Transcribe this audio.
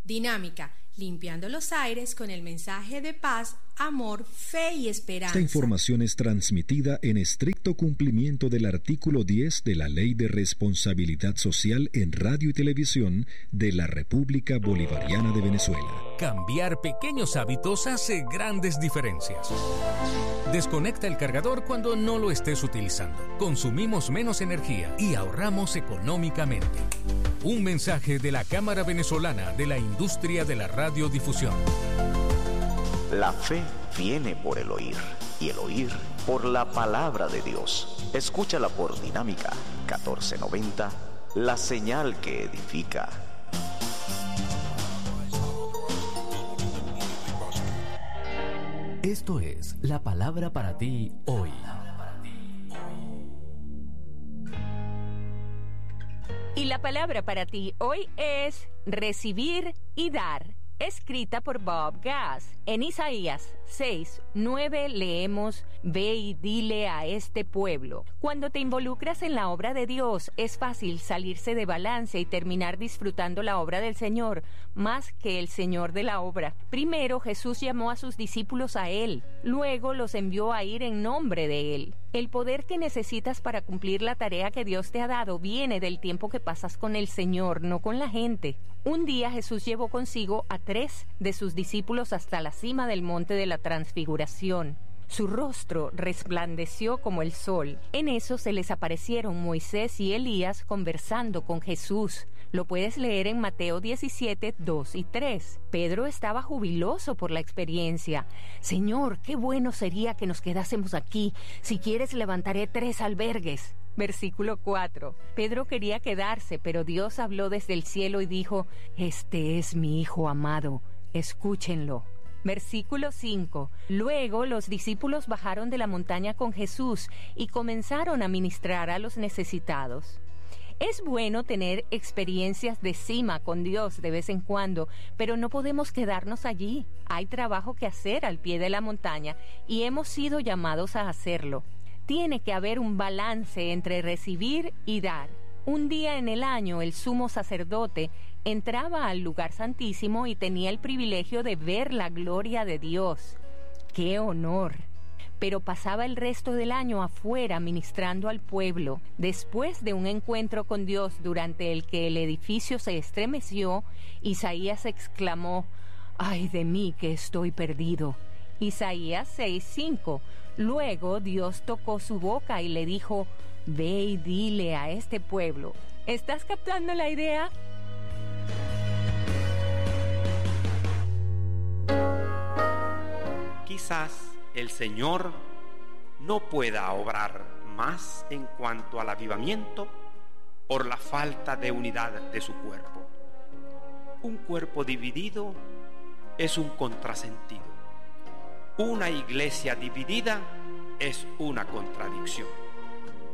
Dinámica, limpiando los aires con el mensaje de paz, amor, fe y esperanza. Esta información es transmitida en estricto cumplimiento del artículo 10 de la Ley de Responsabilidad Social en Radio y Televisión de la República Bolivariana de Venezuela. Cambiar pequeños hábitos hace grandes diferencias. Desconecta el cargador cuando no lo estés utilizando. Consumimos menos energía y ahorramos económicamente. Un mensaje de la Cámara Venezolana de la Industria de la Radiodifusión. La fe viene por el oír, y el oír por la palabra de Dios. Escúchala por Dinámica 1490, la señal que edifica. Esto es la palabra para ti hoy. Y la palabra para ti hoy es recibir y dar, escrita por Bob Gass. En Isaías 6:9 leemos: Ve y dile a este pueblo. Cuando te involucras en la obra de Dios, es fácil salirse de balance y terminar disfrutando la obra del Señor más que el Señor de la obra. Primero, Jesús llamó a sus discípulos a Él, luego los envió a ir en nombre de Él. El poder que necesitas para cumplir la tarea que Dios te ha dado viene del tiempo que pasas con el Señor, no con la gente. Un día Jesús llevó consigo a 3 de sus discípulos hasta la cima del monte de la Transfiguración. Su rostro resplandeció como el sol. En eso se les aparecieron Moisés y Elías conversando con Jesús. Lo puedes leer en Mateo 17, 2 y 3. Pedro estaba jubiloso por la experiencia. Señor, qué bueno sería que nos quedásemos aquí. Si quieres, levantaré 3 albergues. Versículo 4. Pedro quería quedarse, pero Dios habló desde el cielo y dijo: Este es mi Hijo amado, escúchenlo. Versículo 5. Luego los discípulos bajaron de la montaña con Jesús y comenzaron a ministrar a los necesitados. Es bueno tener experiencias de cima con Dios de vez en cuando, pero no podemos quedarnos allí. Hay trabajo que hacer al pie de la montaña y hemos sido llamados a hacerlo. Tiene que haber un balance entre recibir y dar. Un día en el año, el sumo sacerdote entraba al lugar santísimo y tenía el privilegio de ver la gloria de Dios. ¡Qué honor! Pero pasaba el resto del año afuera ministrando al pueblo. Después de un encuentro con Dios durante el que el edificio se estremeció, Isaías exclamó: ¡Ay de mí que estoy perdido! Isaías 6:5. Luego Dios tocó su boca y le dijo: Ve y dile a este pueblo. ¿Estás captando la idea? Quizás el Señor no pueda obrar más en cuanto al avivamiento por la falta de unidad de su cuerpo. Un cuerpo dividido es un contrasentido. Una iglesia dividida es una contradicción.